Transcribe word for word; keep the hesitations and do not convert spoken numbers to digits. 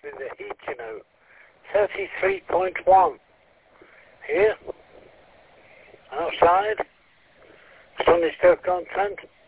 with the heat, you know. thirty-three point one. Here. Outside. Sun is still content.